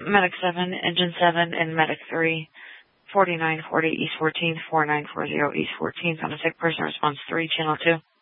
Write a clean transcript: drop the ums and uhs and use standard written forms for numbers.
Medic 7, Engine 7, and Medic 3, 4940 East 14th, 4940 East 14th on a sick person, response 3, Channel 2.